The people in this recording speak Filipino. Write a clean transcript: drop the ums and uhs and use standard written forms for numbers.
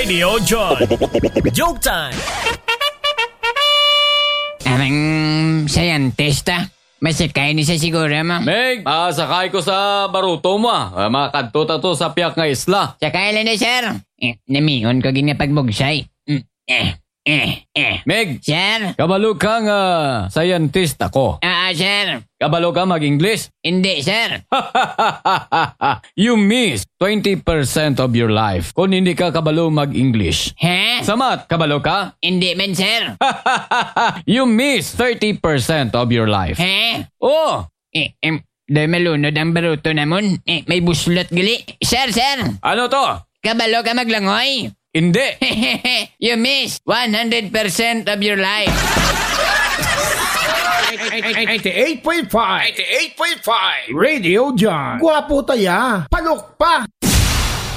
Radio John. Joke time. Scientista? Masakay ni sa siguro mo? Meg, sakay ko sa baruto mo. Makadto ta to sa piyak nga isla. Sakay lang na, sir. Namingon ko ginapagbugsay. Meg, Sir? kabalo ka nga scientist ako. Sir. Kabalo ka mag-English? Hindi, sir. You miss 20% of your life kung hindi ka kabalo mag-English. Ha? Sa math, kabalo ka? Hindi man, sir. You miss 30% of your life. Ha? Oh! Dahil malunod ang baruto namon. May buslot gali. Sir. Ano to? Kabalo ka maglangoy. Hindi. You miss 100% of your life. 88.5 Radio John. Gwapo taya. Palok pa.